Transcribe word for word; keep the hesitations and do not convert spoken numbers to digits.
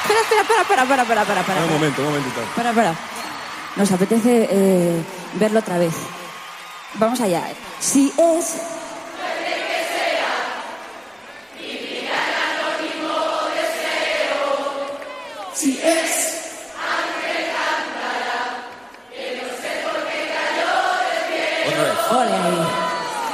espera, espera, para, para, para, para, para, para. Un momento, un momentito. Para, para. Nos apetece eh, verlo otra vez. Vamos allá. Si es... Si es... Otra vez. Ole ahí.